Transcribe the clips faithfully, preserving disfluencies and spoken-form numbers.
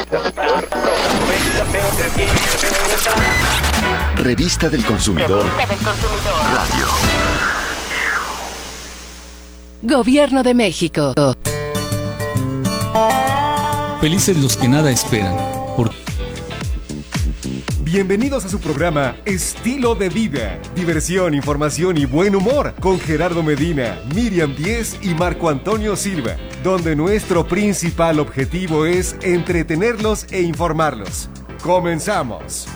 Revista del Consumidor. Revista del Consumidor. Radio. Gobierno de México. Felices los que nada esperan. Por... Bienvenidos a su programa Estilo de Vida. Diversión, información y buen humor con Gerardo Medina, Miriam Díez y Marco Antonio Silva, donde nuestro principal objetivo es entretenerlos e informarlos. ¡Comenzamos!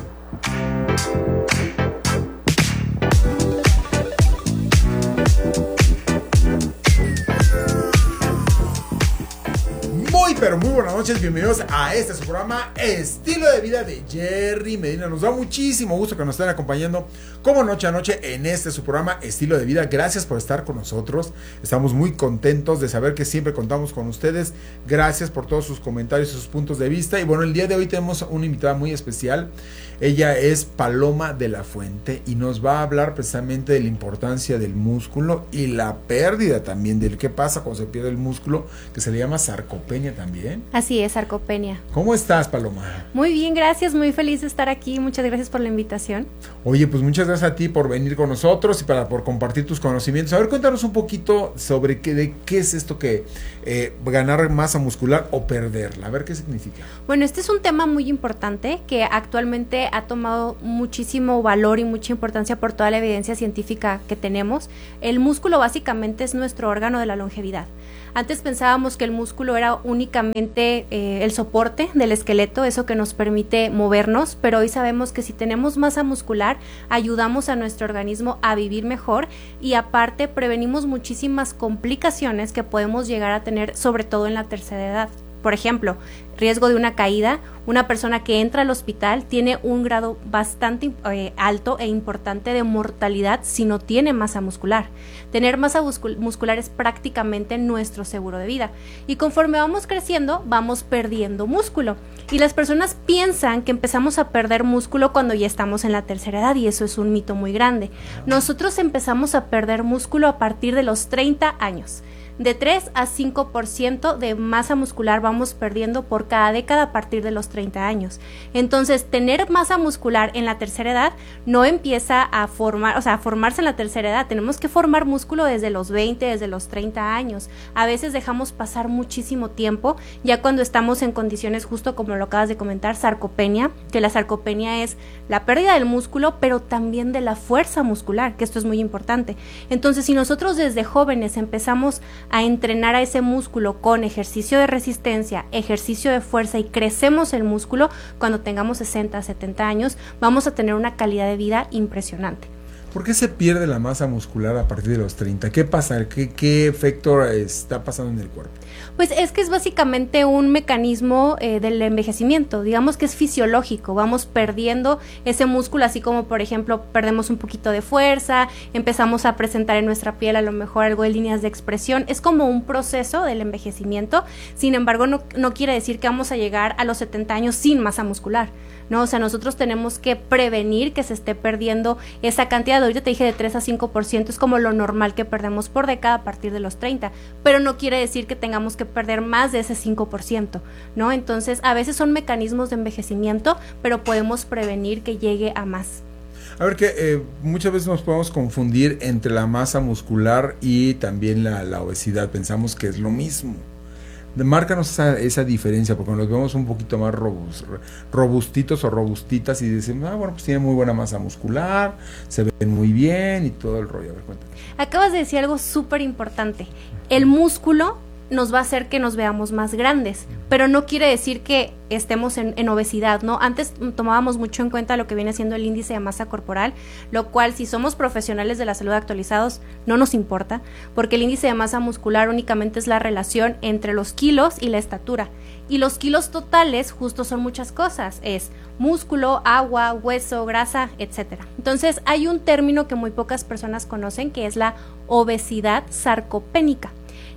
Muy pero muy buenas noches, bienvenidos a este su programa Estilo de Vida de Jerry Medina. Nos da muchísimo gusto que nos estén acompañando como noche a noche en este su programa Estilo de Vida. Gracias por estar con nosotros, estamos muy contentos de saber que siempre contamos con ustedes. Gracias por todos sus comentarios y sus puntos de vista. Y bueno, el día de hoy tenemos una invitada muy especial. Ella es Paloma de la Fuente y nos va a hablar precisamente de la importancia del músculo y la pérdida también, del qué pasa cuando se pierde el músculo, que se le llama sarcopenia también. Así es, sarcopenia. ¿Cómo estás, Paloma? Muy bien, gracias, muy feliz de estar aquí, muchas gracias por la invitación. Oye, pues muchas gracias a ti por venir con nosotros y para por compartir tus conocimientos. A ver, cuéntanos un poquito sobre qué, de qué es esto que eh, ganar masa muscular o perderla, a ver qué significa. Bueno, este es un tema muy importante que actualmente ha tomado muchísimo valor y mucha importancia por toda la evidencia científica que tenemos. El músculo básicamente es nuestro órgano de la longevidad. Antes pensábamos que el músculo era únicamente eh, el soporte del esqueleto, eso que nos permite movernos, pero hoy sabemos que si tenemos masa muscular, ayudamos a nuestro organismo a vivir mejor y aparte prevenimos muchísimas complicaciones que podemos llegar a tener, sobre todo en la tercera edad. Por ejemplo, riesgo de una caída. Una persona que entra al hospital tiene un grado bastante eh, alto e importante de mortalidad si no tiene masa muscular. Tener masa muscul- muscular es prácticamente nuestro seguro de vida. Y conforme vamos creciendo, vamos perdiendo músculo. Y las personas piensan que empezamos a perder músculo cuando ya estamos en la tercera edad, y eso es un mito muy grande. Nosotros empezamos a perder músculo a partir de los treinta años. De tres a cinco por ciento de masa muscular vamos perdiendo por cada década a partir de los treinta años. Entonces, tener masa muscular en la tercera edad no empieza a formar, o sea, a formarse en la tercera edad. Tenemos que formar músculo desde los veinte, desde los treinta años. A veces dejamos pasar muchísimo tiempo, ya cuando estamos en condiciones justo como lo acabas de comentar, sarcopenia, que la sarcopenia es la pérdida del músculo, pero también de la fuerza muscular, que esto es muy importante. Entonces, si nosotros desde jóvenes empezamos a entrenar a ese músculo con ejercicio de resistencia, ejercicio de fuerza y crecemos el músculo, cuando tengamos sesenta, setenta años, vamos a tener una calidad de vida impresionante. ¿Por qué se pierde la masa muscular a partir de los treinta? ¿Qué pasa? ¿Qué, qué efecto está pasando en el cuerpo? Pues es que es básicamente un mecanismo eh, del envejecimiento, digamos que es fisiológico, vamos perdiendo ese músculo, así como por ejemplo perdemos un poquito de fuerza, empezamos a presentar en nuestra piel a lo mejor algo de líneas de expresión, es como un proceso del envejecimiento. Sin embargo, no, no quiere decir que vamos a llegar a los setenta años sin masa muscular, ¿no? O sea, nosotros tenemos que prevenir que se esté perdiendo esa cantidad. Ahorita te dije de tres a cinco por ciento, es como lo normal que perdemos por década a partir de los treinta, pero no quiere decir que tengamos que perder más de ese cinco por ciento, ¿no? Entonces, a veces son mecanismos de envejecimiento, pero podemos prevenir que llegue a más. A ver, que eh, muchas veces nos podemos confundir entre la masa muscular y también la, la obesidad, pensamos que es lo mismo. Márcanos esa, esa diferencia, porque nos vemos un poquito más robust, robustitos o robustitas y decimos, ah, bueno, pues tiene muy buena masa muscular, se ven muy bien y todo el rollo. A ver, cuéntame. Acabas de decir algo súper importante. El músculo nos va a hacer que nos veamos más grandes, pero no quiere decir que estemos en, en obesidad, ¿no? Antes tomábamos mucho en cuenta lo que viene siendo el índice de masa corporal, lo cual si somos profesionales de la salud actualizados no nos importa, porque el índice de masa muscular únicamente es la relación entre los kilos y la estatura, y los kilos totales justo son muchas cosas, es músculo, agua, hueso, grasa, etcétera. Entonces hay un término que muy pocas personas conocen, que es la obesidad sarcopénica.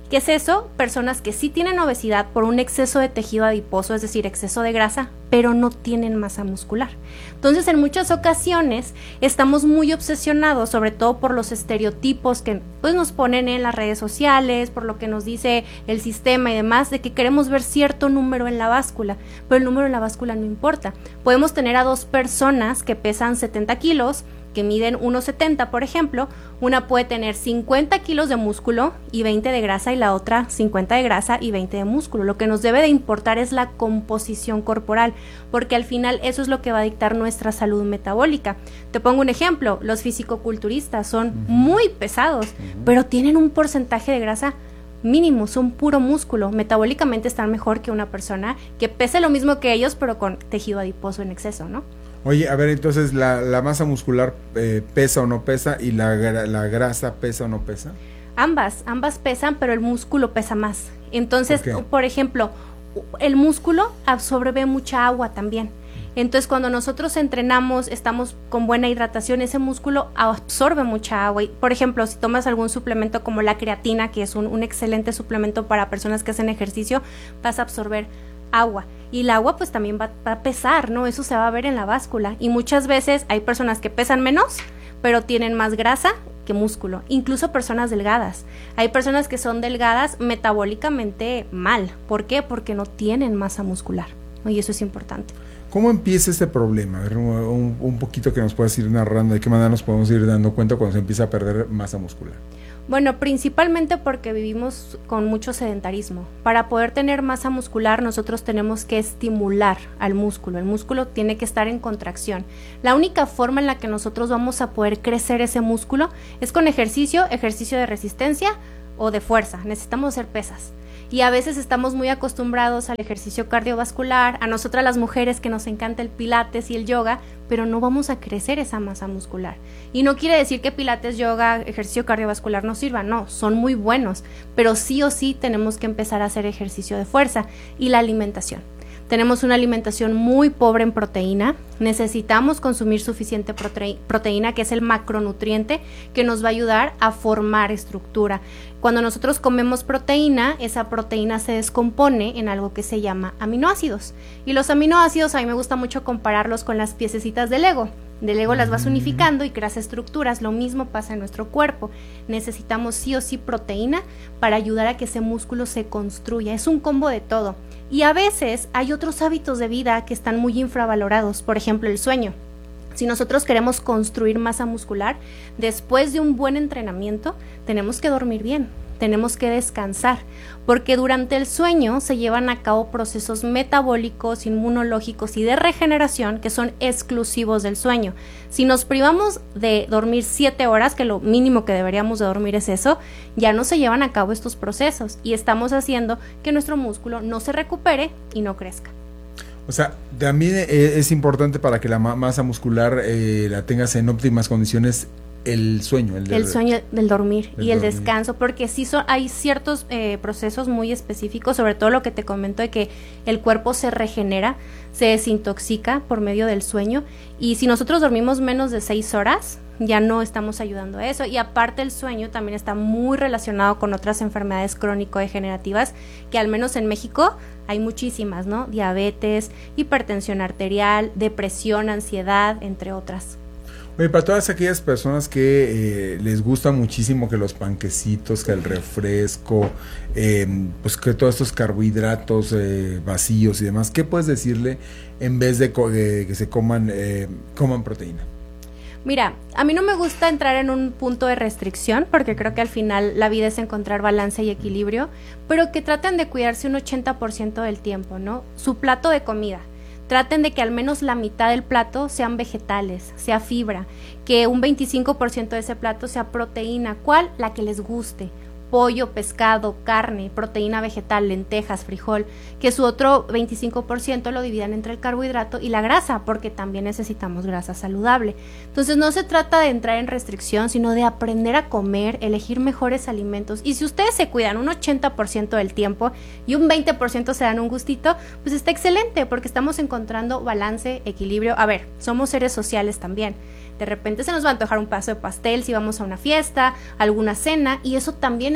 ¿Qué es eso? Personas que sí tienen obesidad por un exceso de tejido adiposo, es decir, exceso de grasa, pero no tienen masa muscular. Entonces, en muchas ocasiones estamos muy obsesionados, sobre todo por los estereotipos que pues, nos ponen en las redes sociales, por lo que nos dice el sistema y demás, de que queremos ver cierto número en la báscula, pero el número en la báscula no importa. Podemos tener a dos personas que pesan setenta kilos, que miden uno setenta, por ejemplo, una puede tener cincuenta kilos de músculo y veinte de grasa y la otra cincuenta de grasa y veinte de músculo. Lo que nos debe de importar es la composición corporal, porque al final eso es lo que va a dictar nuestra salud metabólica. Te pongo un ejemplo, los fisicoculturistas son uh-huh. muy pesados, uh-huh. pero tienen un porcentaje de grasa mínimo, son puro músculo. Metabólicamente están mejor que una persona que pese lo mismo que ellos, pero con tejido adiposo en exceso, ¿no? Oye, a ver, entonces, ¿la, la masa muscular eh, pesa o no pesa y la, la grasa pesa o no pesa? Ambas, ambas pesan, pero el músculo pesa más. Entonces, ¿por por ejemplo, el músculo absorbe mucha agua también. Entonces, cuando nosotros entrenamos, estamos con buena hidratación, ese músculo absorbe mucha agua. Y, por ejemplo, si tomas algún suplemento como la creatina, que es un, un excelente suplemento para personas que hacen ejercicio, vas a absorber agua. Y el agua pues también va, va a pesar, ¿no? Eso se va a ver en la báscula. Y muchas veces hay personas que pesan menos, pero tienen más grasa que músculo. Incluso personas delgadas. Hay personas que son delgadas metabólicamente mal. ¿Por qué? Porque no tienen masa muscular, ¿no? Y eso es importante. ¿Cómo empieza este problema? A ver, un, un poquito que nos puedas ir narrando. ¿De qué manera nos podemos ir dando cuenta cuando se empieza a perder masa muscular? Bueno, principalmente porque vivimos con mucho sedentarismo. Para poder tener masa muscular, nosotros tenemos que estimular al músculo. El músculo tiene que estar en contracción. La única forma en la que nosotros vamos a poder crecer ese músculo es con ejercicio, ejercicio de resistencia o de fuerza. Necesitamos hacer pesas. Y a veces estamos muy acostumbrados al ejercicio cardiovascular, a nosotras las mujeres que nos encanta el pilates y el yoga, pero no vamos a crecer esa masa muscular. Y no quiere decir que pilates, yoga, ejercicio cardiovascular no sirvan, no, son muy buenos, pero sí o sí tenemos que empezar a hacer ejercicio de fuerza. Y la alimentación. Tenemos una alimentación muy pobre en proteína, necesitamos consumir suficiente prote- proteína, que es el macronutriente que nos va a ayudar a formar estructura. Cuando nosotros comemos proteína, esa proteína se descompone en algo que se llama aminoácidos. Y los aminoácidos a mí me gusta mucho compararlos con las piececitas de Lego. De Lego las vas unificando y creas estructuras. Lo mismo pasa en nuestro cuerpo. Necesitamos sí o sí proteína para ayudar a que ese músculo se construya. Es un combo de todo. Y a veces hay otros hábitos de vida que están muy infravalorados. Por ejemplo, el sueño. Si nosotros queremos construir masa muscular, después de un buen entrenamiento, tenemos que dormir bien. Tenemos que descansar, porque durante el sueño se llevan a cabo procesos metabólicos, inmunológicos y de regeneración que son exclusivos del sueño. Si nos privamos de dormir siete horas, que lo mínimo que deberíamos de dormir es eso, ya no se llevan a cabo estos procesos y estamos haciendo que nuestro músculo no se recupere y no crezca. O sea, también es importante para que la masa muscular eh, la tengas en óptimas condiciones. El sueño, el, de, el sueño del dormir del y el dormir. descanso, porque sí son, hay ciertos eh, procesos muy específicos, sobre todo lo que te comento de que el cuerpo se regenera, se desintoxica por medio del sueño, y si nosotros dormimos menos de seis horas, ya no estamos ayudando a eso. Y aparte el sueño también está muy relacionado con otras enfermedades crónico-degenerativas, que al menos en México hay muchísimas, ¿no? Diabetes, hipertensión arterial, depresión, ansiedad, entre otras. Oye, para todas aquellas personas que eh, les gusta muchísimo que los panquecitos, que el refresco, eh, pues que todos estos carbohidratos eh, vacíos y demás, ¿qué puedes decirle en vez de, co- de que se coman, eh, coman proteína? Mira, a mí no me gusta entrar en un punto de restricción, porque creo que al final la vida es encontrar balance y equilibrio, pero que traten de cuidarse un ochenta por ciento del tiempo, ¿no? Su plato de comida. Traten de que al menos la mitad del plato sean vegetales, sea fibra, que un veinticinco por ciento de ese plato sea proteína. ¿Cuál? La que les guste. Pollo, pescado, carne, proteína vegetal, lentejas, frijol, que su otro veinticinco por ciento lo dividan entre el carbohidrato y la grasa, porque también necesitamos grasa saludable. Entonces no se trata de entrar en restricción, sino de aprender a comer, elegir mejores alimentos. Y si ustedes se cuidan un ochenta por ciento del tiempo y un veinte por ciento se dan un gustito, pues está excelente, porque estamos encontrando balance, equilibrio. A ver, somos seres sociales también. De repente se nos va a antojar un pedazo de pastel si vamos a una fiesta, alguna cena, y eso también es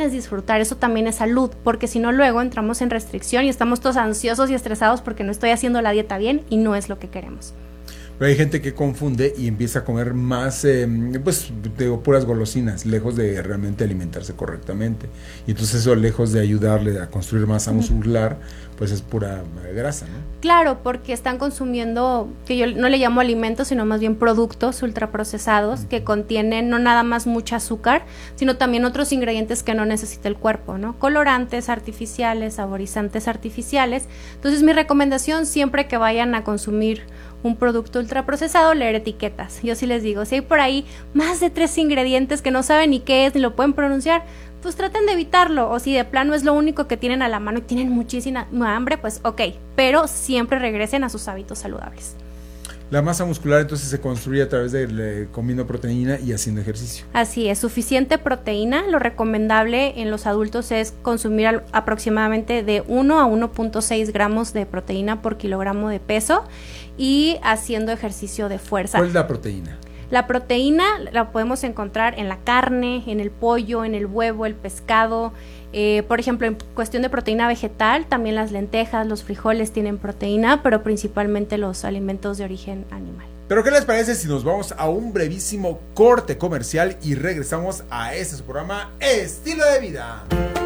es disfrutar, eso también es salud, porque si no luego entramos en restricción y estamos todos ansiosos y estresados porque no estoy haciendo la dieta bien y no es lo que queremos. Pero hay gente que confunde y empieza a comer más, eh, pues, digo, puras golosinas, lejos de realmente alimentarse correctamente. Y entonces eso, lejos de ayudarle a construir masa muscular, pues es pura grasa, ¿no? Claro, porque están consumiendo, que yo no le llamo alimentos, sino más bien productos ultraprocesados, uh-huh. que contienen no nada más mucha azúcar, sino también otros ingredientes que no necesita el cuerpo, ¿no? Colorantes artificiales, saborizantes artificiales. Entonces mi recomendación siempre que vayan a consumir un producto ultraprocesado, leer etiquetas. Yo sí les digo, si hay por ahí más de tres ingredientes que no saben ni qué es, ni lo pueden pronunciar, pues traten de evitarlo, o si de plano es lo único que tienen a la mano y tienen muchísima hambre, pues ok, pero siempre regresen a sus hábitos saludables. La masa muscular entonces se construye a través de eh, comiendo proteína y haciendo ejercicio. Así es, suficiente proteína. Lo recomendable en los adultos es consumir al, aproximadamente de uno a uno punto seis gramos de proteína por kilogramo de peso y haciendo ejercicio de fuerza. ¿Cuál es la proteína? La proteína la podemos encontrar en la carne, en el pollo, en el huevo, el pescado. Eh, por ejemplo, en cuestión de proteína vegetal, también las lentejas, los frijoles tienen proteína, pero principalmente los alimentos de origen animal. Pero ¿qué les parece si nos vamos a un brevísimo corte comercial y regresamos a este su programa Estilo de Vida?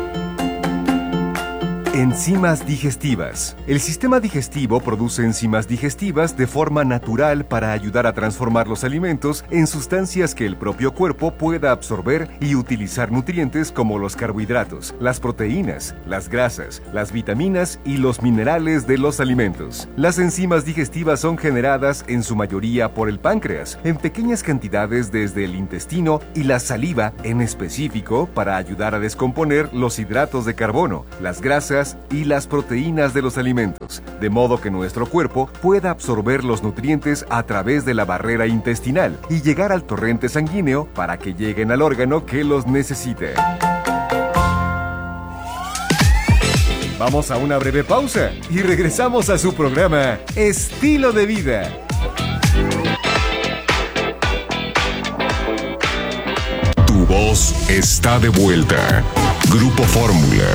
Enzimas digestivas. El sistema digestivo produce enzimas digestivas de forma natural para ayudar a transformar los alimentos en sustancias que el propio cuerpo pueda absorber y utilizar nutrientes como los carbohidratos, las proteínas, las grasas, las vitaminas y los minerales de los alimentos. Las enzimas digestivas son generadas en su mayoría por el páncreas, en pequeñas cantidades desde el intestino y la saliva en específico para ayudar a descomponer los hidratos de carbono, las grasas y las proteínas de los alimentos, de modo que nuestro cuerpo pueda absorber los nutrientes a través de la barrera intestinal y llegar al torrente sanguíneo para que lleguen al órgano que los necesite. Vamos a una breve pausa y regresamos a su programa Estilo de Vida. Tu voz está de vuelta. Grupo Fórmula.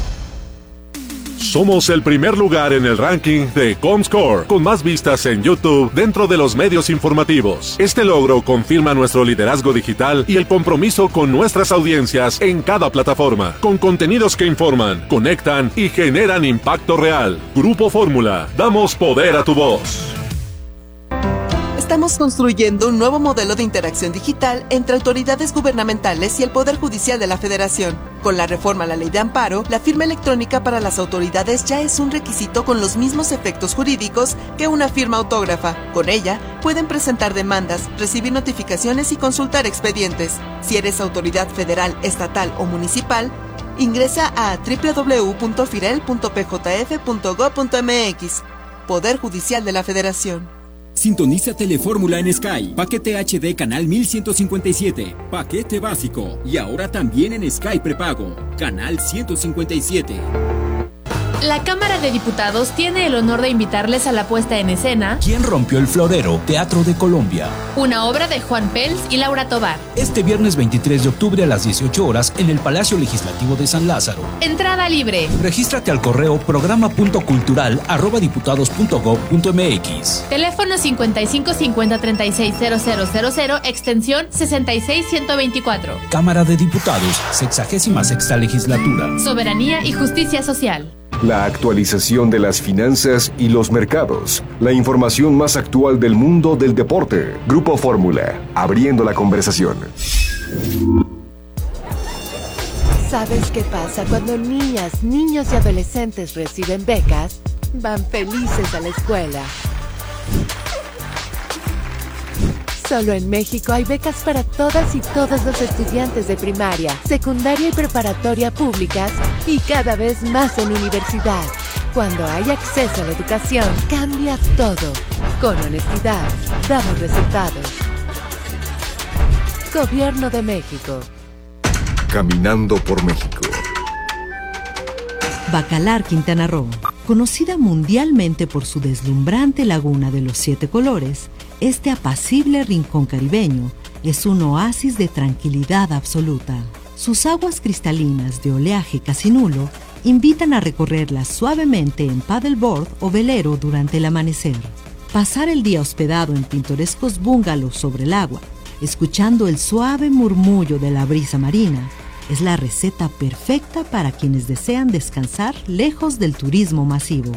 Somos el primer lugar en el ranking de Comscore, con más vistas en YouTube dentro de los medios informativos. Este logro confirma nuestro liderazgo digital y el compromiso con nuestras audiencias en cada plataforma, con contenidos que informan, conectan y generan impacto real. Grupo Fórmula, damos poder a tu voz. Estamos construyendo un nuevo modelo de interacción digital entre autoridades gubernamentales y el Poder Judicial de la Federación. Con la reforma a la Ley de Amparo, la firma electrónica para las autoridades ya es un requisito con los mismos efectos jurídicos que una firma autógrafa. Con ella, pueden presentar demandas, recibir notificaciones y consultar expedientes. Si eres autoridad federal, estatal o municipal, ingresa a doble u doble u doble u punto firel punto p j f punto gob punto m x. Poder Judicial de la Federación. Sintoniza Telefórmula en Sky, paquete H D canal mil ciento cincuenta y siete, paquete básico y ahora también en Sky prepago, canal ciento cincuenta y siete. La Cámara de Diputados tiene el honor de invitarles a la puesta en escena ¿Quién rompió el florero? Teatro de Colombia. Una obra de Juan Pels y Laura Tobar. Este viernes veintitrés de octubre a las dieciocho horas en el Palacio Legislativo de San Lázaro. Entrada libre. Regístrate al correo programa punto cultural arroba diputados punto gob punto m x. Teléfono cincuenta y cinco cincuenta treinta y seis cero cero cero cero, extensión sesenta y seis ciento veinticuatro. Cámara de Diputados, sexagésima sexta legislatura. Soberanía y justicia social. La actualización de las finanzas y los mercados. La información más actual del mundo del deporte. Grupo Fórmula, abriendo la conversación. ¿Sabes qué pasa cuando niñas, niños y adolescentes reciben becas? Van felices a la escuela. Solo en México hay becas para todas y todos los estudiantes de primaria, secundaria y preparatoria públicas y cada vez más en universidad. Cuando hay acceso a la educación, cambia todo. Con honestidad, damos resultados. Gobierno de México. Caminando por México. Bacalar, Quintana Roo. Conocida mundialmente por su deslumbrante laguna de los siete colores, este apacible rincón caribeño es un oasis de tranquilidad absoluta. Sus aguas cristalinas de oleaje casi nulo invitan a recorrerlas suavemente en paddleboard o velero durante el amanecer. Pasar el día hospedado en pintorescos bungalows sobre el agua, escuchando el suave murmullo de la brisa marina, es la receta perfecta para quienes desean descansar lejos del turismo masivo.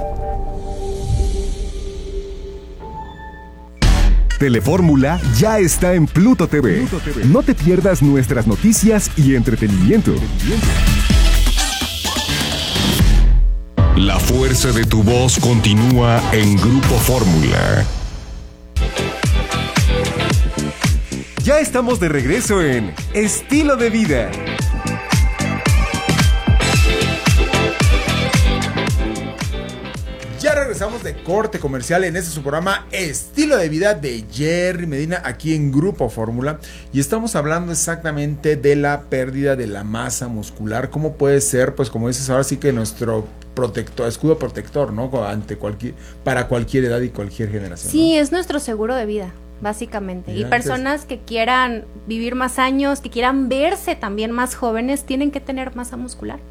Telefórmula ya está en Pluto T V. Pluto T V. No te pierdas nuestras noticias y entretenimiento. La fuerza de tu voz continúa en Grupo Fórmula. Ya estamos de regreso en Estilo de Vida. Ya regresamos de corte comercial en este su programa Estilo de Vida de Jerry Medina aquí en Grupo Fórmula, y estamos hablando exactamente de la pérdida de la masa muscular. ¿Cómo puede ser? Pues como dices, ahora sí que nuestro protector, escudo protector, ¿no? Ante cualquier, para cualquier edad y cualquier generación. Sí, ¿no? Es nuestro seguro de vida, básicamente. Mira, y personas que quieran vivir más años, que quieran verse también más jóvenes, tienen que tener masa muscular.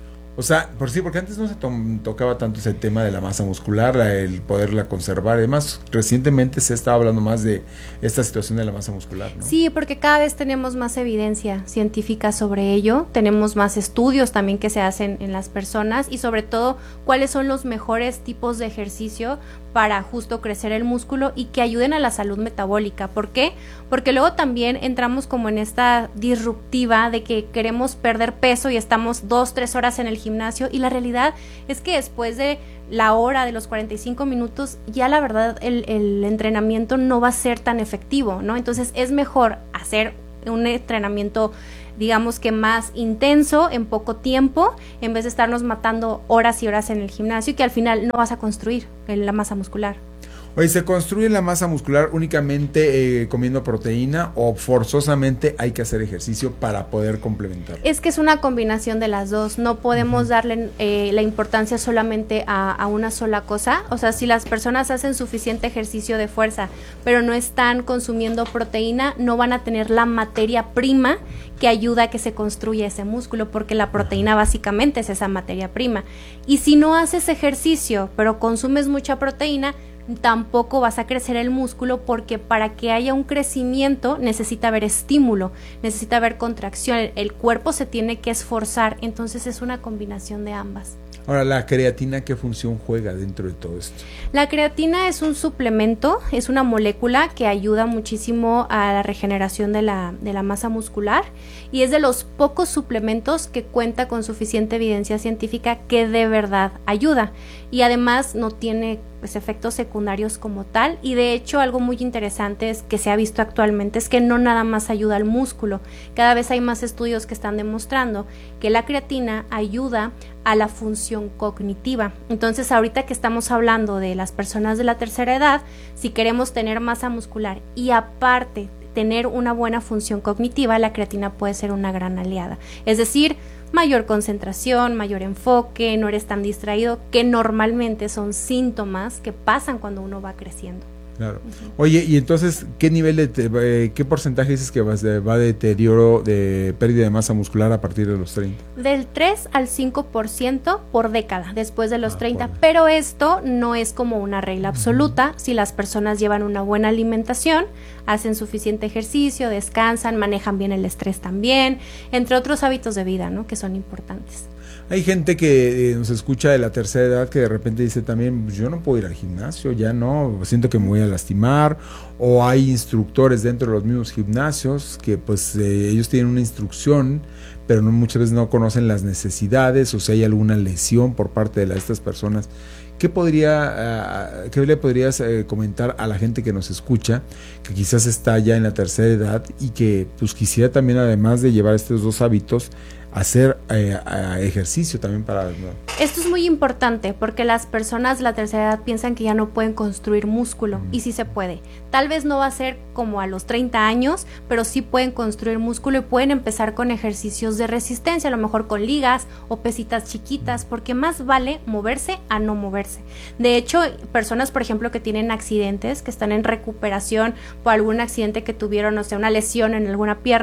O sea, por sí, porque antes no se to- tocaba tanto ese tema de la masa muscular, la, el poderla conservar. Además, recientemente se estaba hablando más de esta situación de la masa muscular, ¿no? Sí, porque cada vez tenemos más evidencia científica sobre ello, tenemos más estudios también que se hacen en las personas, y sobre todo cuáles son los mejores tipos de ejercicio para justo crecer el músculo y que ayuden a la salud metabólica. ¿Por qué? Porque luego también entramos como en esta disruptiva de que queremos perder peso y estamos dos, tres horas en el gimnasio, y la realidad es que después de la hora, de los cuarenta y cinco minutos, ya la verdad el, el entrenamiento no va a ser tan efectivo, ¿no? Entonces es mejor hacer un entrenamiento, digamos que más intenso en poco tiempo, en vez de estarnos matando horas y horas en el gimnasio, y que al final no vas a construir la masa muscular. Oye, ¿se construye la masa muscular únicamente eh, comiendo proteína, o forzosamente hay que hacer ejercicio para poder complementarlo? Es que es una combinación de las dos, no podemos uh-huh. darle eh, la importancia solamente a, a una sola cosa. O sea, si las personas hacen suficiente ejercicio de fuerza, pero no están consumiendo proteína, no van a tener la materia prima que ayuda a que se construya ese músculo, porque la proteína básicamente es esa materia prima. Y si no haces ejercicio, pero consumes mucha proteína, tampoco vas a crecer el músculo, porque para que haya un crecimiento necesita haber estímulo, necesita haber contracción, el cuerpo se tiene que esforzar, entonces es una combinación de ambas. Ahora, ¿la creatina qué función juega dentro de todo esto? La creatina es un suplemento, es una molécula que ayuda muchísimo a la regeneración de la, de la masa muscular, y es de los pocos suplementos que cuenta con suficiente evidencia científica que de verdad ayuda, y además no tiene pues efectos secundarios como tal. Y de hecho algo muy interesante es que se ha visto actualmente es que no nada más ayuda al músculo, cada vez hay más estudios que están demostrando que la creatina ayuda a la función cognitiva. Entonces ahorita que estamos hablando de las personas de la tercera edad, si queremos tener masa muscular y aparte tener una buena función cognitiva, la creatina puede ser una gran aliada, es decir, mayor concentración, mayor enfoque, no eres tan distraído, que normalmente son síntomas que pasan cuando uno va creciendo. Claro. Uh-huh. Oye, y entonces, ¿qué nivel de, eh, qué porcentaje dices que va de, va de deterioro de pérdida de masa muscular a partir de los treinta? Del tres al cinco por ciento por década, después de los ah, treinta, por... pero esto no es como una regla absoluta. Uh-huh. Si las personas llevan una buena alimentación, hacen suficiente ejercicio, descansan, manejan bien el estrés también, entre otros hábitos de vida, ¿no?, que son importantes. Hay gente que eh, nos escucha de la tercera edad que de repente dice también, pues yo no puedo ir al gimnasio, ya no, siento que me voy a lastimar, o hay instructores dentro de los mismos gimnasios que pues eh, ellos tienen una instrucción, pero no, muchas veces no conocen las necesidades, o si hay alguna lesión por parte de la, estas personas. ¿Qué podría, uh, qué le podrías uh, comentar a la gente que nos escucha, que quizás está ya en la tercera edad y que pues quisiera también, además de llevar estos dos hábitos, hacer eh, ejercicio también para... ¿no? Esto es muy importante porque las personas de la tercera edad piensan que ya no pueden construir músculo, mm. y sí se puede. Tal vez no va a ser como a los treinta años, pero sí pueden construir músculo y pueden empezar con ejercicios de resistencia, a lo mejor con ligas o pesitas chiquitas, porque más vale moverse a no moverse. De hecho, personas, por ejemplo, que tienen accidentes, que están en recuperación por algún accidente que tuvieron, o sea, una lesión en alguna pierna,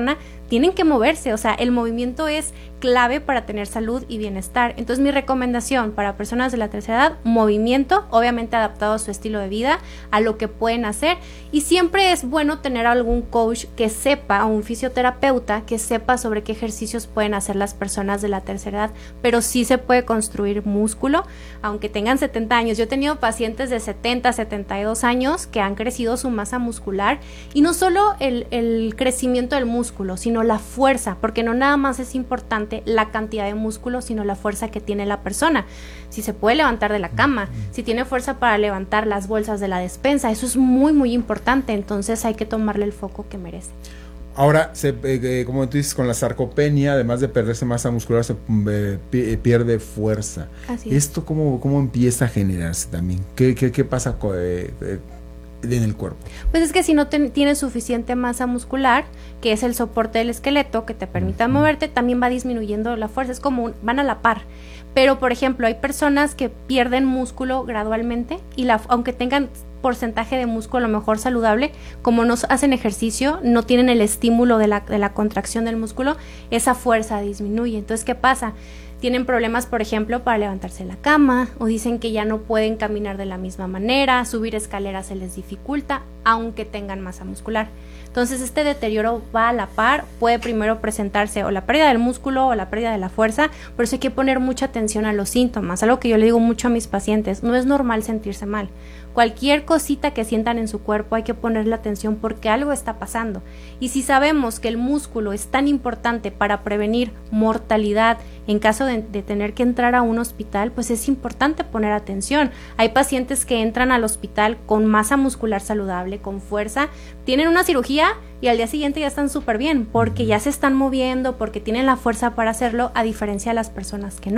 tienen que moverse, o sea, el movimiento es clave para tener salud y bienestar. Entonces mi recomendación para personas de la tercera edad, movimiento, obviamente adaptado a su estilo de vida, a lo que pueden hacer, y siempre es bueno tener algún coach que sepa, o un fisioterapeuta que sepa sobre qué ejercicios pueden hacer las personas de la tercera edad, pero sí se puede construir músculo, aunque tengan setenta años. Yo he tenido pacientes de setenta, setenta y dos años que han crecido su masa muscular, y no solo el, el crecimiento del músculo, sino la fuerza, porque no nada más es importante la cantidad de músculo, sino la fuerza que tiene la persona. Si se puede levantar de la cama, si tiene fuerza para levantar las bolsas de la despensa, eso es muy muy importante, entonces hay que tomarle el foco que merece. Ahora, se, eh, como tú dices, con la sarcopenia, además de perderse masa muscular, se eh, pierde fuerza. Así es. ¿Esto cómo, cómo empieza a generarse también? ¿Qué, qué, qué pasa con, eh, eh, en el cuerpo? Pues es que si no te, tienes suficiente masa muscular, que es el soporte del esqueleto que te permita uh-huh. moverte, también va disminuyendo la fuerza, es como un, van a la par. Pero por ejemplo, hay personas que pierden músculo gradualmente y la, aunque tengan porcentaje de músculo a lo mejor saludable, como no hacen ejercicio, no tienen el estímulo de la, de la contracción del músculo, esa fuerza disminuye. Entonces, ¿qué pasa? Tienen problemas, por ejemplo, para levantarse de la cama, o dicen que ya no pueden caminar de la misma manera, subir escaleras se les dificulta, aunque tengan masa muscular. Entonces este deterioro va a la par, puede primero presentarse o la pérdida del músculo o la pérdida de la fuerza, por eso hay que poner mucha atención a los síntomas, algo que yo le digo mucho a mis pacientes, no es normal sentirse mal. Cualquier cosita que sientan en su cuerpo hay que ponerle atención porque algo está pasando. Y si sabemos que el músculo es tan importante para prevenir mortalidad en caso de, de tener que entrar a un hospital, pues es importante poner atención. Hay pacientes que entran al hospital con masa muscular saludable, con fuerza, tienen una cirugía y al día siguiente ya están súper bien porque ya se están moviendo, porque tienen la fuerza para hacerlo, a diferencia de las personas que no.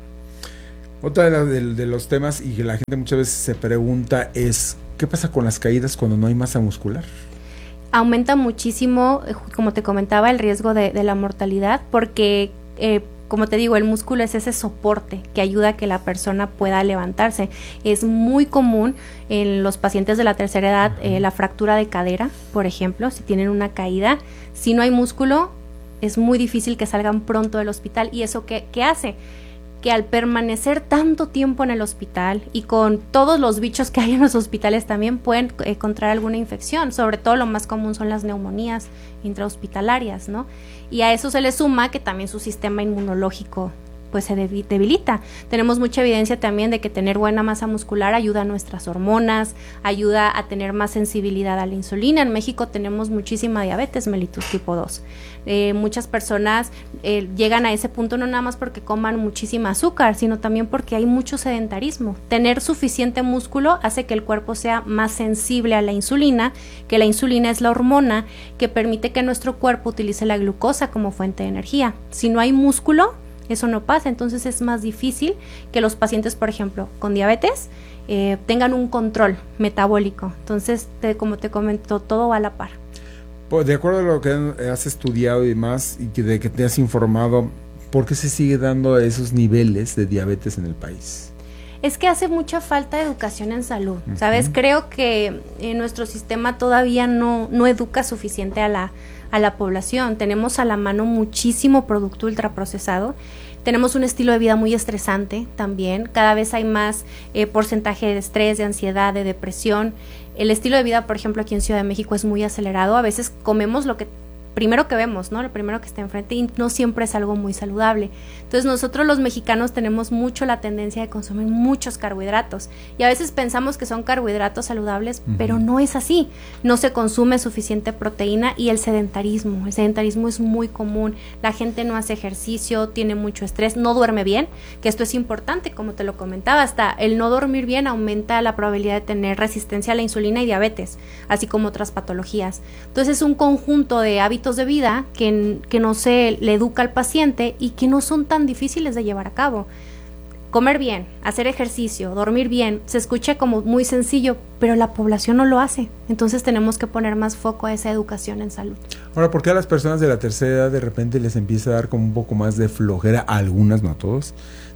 Otra de, la, de, de los temas y que la gente muchas veces se pregunta es, ¿qué pasa con las caídas cuando no hay masa muscular? Aumenta muchísimo, como te comentaba, el riesgo de, de la mortalidad porque, eh, como te digo, el músculo es ese soporte que ayuda a que la persona pueda levantarse. Es muy común en los pacientes de la tercera edad eh, la fractura de cadera, por ejemplo, si tienen una caída. Si no hay músculo, es muy difícil que salgan pronto del hospital. ¿Y eso qué, qué hace? Que al permanecer tanto tiempo en el hospital y con todos los bichos que hay en los hospitales también pueden eh, contraer alguna infección, sobre todo lo más común son las neumonías intrahospitalarias, ¿no? Y a eso se le suma que también su sistema inmunológico pues se debilita. Tenemos mucha evidencia también de que tener buena masa muscular ayuda a nuestras hormonas, ayuda a tener más sensibilidad a la insulina. En México tenemos muchísima diabetes mellitus tipo dos. Eh, muchas personas eh, llegan a ese punto no nada más porque coman muchísima azúcar, sino también porque hay mucho sedentarismo. Tener suficiente músculo hace que el cuerpo sea más sensible a la insulina, que la insulina es la hormona que permite que nuestro cuerpo utilice la glucosa como fuente de energía. Si no hay músculo, eso no pasa, entonces es más difícil que los pacientes, por ejemplo, con diabetes, eh, tengan un control metabólico. Entonces, te, como te comento, todo va a la par. Pues de acuerdo a lo que has estudiado y demás, y que de que te has informado, ¿por qué se sigue dando esos niveles de diabetes en el país? Es que hace mucha falta educación en salud, ¿sabes? Uh-huh. Creo que eh, nuestro sistema todavía no, no educa suficiente a la, a la población. Tenemos a la mano muchísimo producto ultraprocesado. Tenemos un estilo de vida muy estresante también. Cada vez hay más eh, porcentaje de estrés, de ansiedad, de depresión. El estilo de vida, por ejemplo, aquí en Ciudad de México es muy acelerado. A veces comemos lo que primero que vemos, ¿no? Lo primero que está enfrente y no siempre es algo muy saludable. Entonces nosotros los mexicanos tenemos mucho la tendencia de consumir muchos carbohidratos y a veces pensamos que son carbohidratos saludables, uh-huh. pero no es así. No se consume suficiente proteína y el sedentarismo. El sedentarismo es muy común. La gente no hace ejercicio, tiene mucho estrés, no duerme bien, que esto es importante, como te lo comentaba, hasta el no dormir bien aumenta la probabilidad de tener resistencia a la insulina y diabetes, así como otras patologías. Entonces es un conjunto de hábitos de vida que, que no se le educa al paciente y que no son tan difíciles de llevar a cabo. Comer bien, hacer ejercicio, dormir bien, se escucha como muy sencillo, pero la población no lo hace. Entonces tenemos que poner más foco a esa educación en salud. Ahora, ¿por qué a las personas de la tercera edad de repente les empieza a dar como un poco más de flojera, a algunas, no a todos,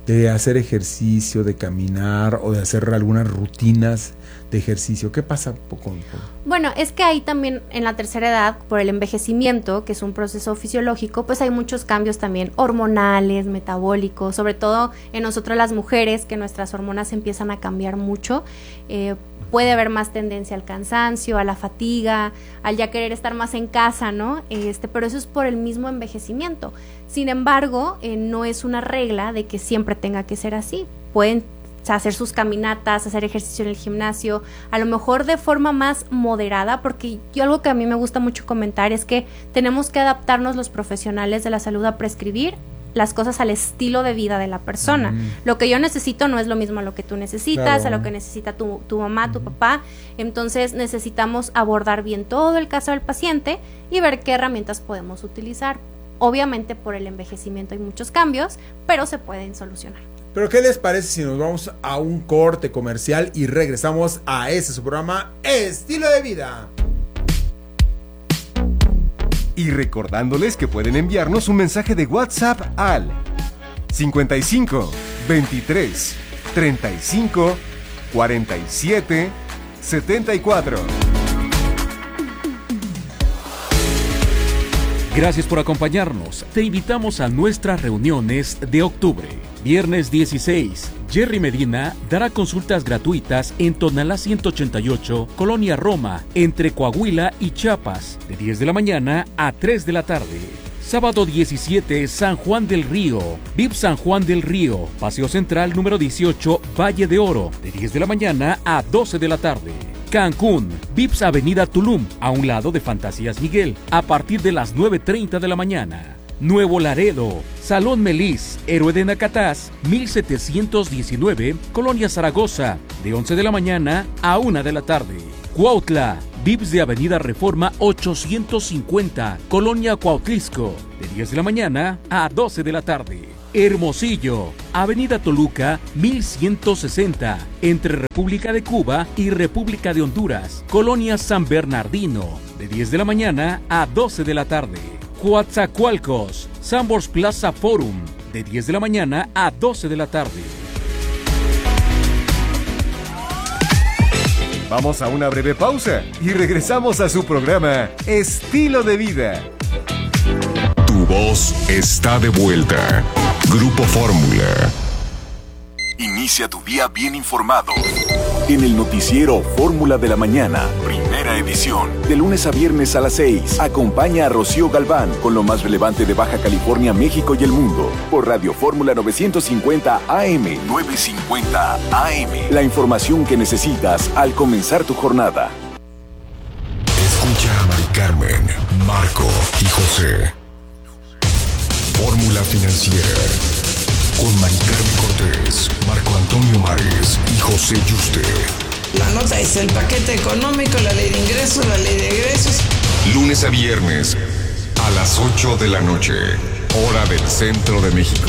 de hacer ejercicio, de caminar o de hacer algunas rutinas de ejercicio? ¿Qué pasa con, con... Bueno, es que ahí también en la tercera edad, por el envejecimiento, que es un proceso fisiológico, pues hay muchos cambios también hormonales, metabólicos, sobre todo en nosotras las mujeres, que nuestras hormonas empiezan a cambiar mucho. Eh, puede haber más tendencia al cansancio, a la fatiga, al ya querer estar más en casa, ¿no? Este, pero eso es por el mismo envejecimiento. Sin embargo, eh, no es una regla de que siempre tenga que ser así. Pueden hacer sus caminatas, hacer ejercicio en el gimnasio, a lo mejor de forma más moderada, porque yo algo que a mí me gusta mucho comentar es que tenemos que adaptarnos los profesionales de la salud a prescribir las cosas al estilo de vida de la persona. Mm. Lo que yo necesito no es lo mismo a lo que tú necesitas, claro. a lo que necesita tu, tu mamá, tu mm. papá. Entonces necesitamos abordar bien todo el caso del paciente y ver qué herramientas podemos utilizar. Obviamente por el envejecimiento hay muchos cambios, pero se pueden solucionar. Pero ¿qué les parece si nos vamos a un corte comercial y regresamos a ese su programa Estilo de Vida? Y recordándoles que pueden enviarnos un mensaje de WhatsApp al cincuenta y cinco, veintitrés, treinta y cinco, cuarenta y siete, setenta y cuatro. Gracias por acompañarnos. Te invitamos a nuestras reuniones de octubre. Viernes dieciséis, Jerry Medina dará consultas gratuitas en Tonalá ciento ochenta y ocho, Colonia Roma, entre Coahuila y Chiapas, de diez de la mañana a tres de la tarde. Sábado diecisiete, San Juan del Río, V I P San Juan del Río, Paseo Central número dieciocho, Valle de Oro, de diez de la mañana a doce de la tarde. Cancún, V I P S Avenida Tulum, a un lado de Fantasías Miguel, a partir de las nueve treinta de la mañana. Nuevo Laredo, Salón Melis, Héroe de Nacatás, mil setecientos diecinueve, Colonia Zaragoza, de once de la mañana a una de la tarde. Cuautla, V I P S de Avenida Reforma ochocientos cincuenta, Colonia Cuautlisco, de diez de la mañana a doce de la tarde. Hermosillo, Avenida Toluca, mil ciento sesenta, entre República de Cuba y República de Honduras, Colonia San Bernardino, de diez de la mañana a doce de la tarde. Coatzacoalcos, Sambors Plaza Forum, de diez de la mañana a doce de la tarde. Vamos a una breve pausa y regresamos a su programa Estilo de Vida. Tu voz está de vuelta. Grupo Fórmula. Inicia tu día bien informado. En el noticiero Fórmula de la Mañana, primera edición. De lunes a viernes a las seis. Acompaña a Rocío Galván con lo más relevante de Baja California, México y el mundo. Por Radio Fórmula novecientos cincuenta A M. novecientos cincuenta A M. La información que necesitas al comenzar tu jornada. Escucha a Mari Carmen, Marco y José. Fórmula Financiera. Con Mari Carmen Cortés, Marco Antonio Mares y José Yuste. La nota es el paquete económico, la ley de ingresos, la ley de egresos. Lunes a viernes a las ocho de la noche, hora del centro de México.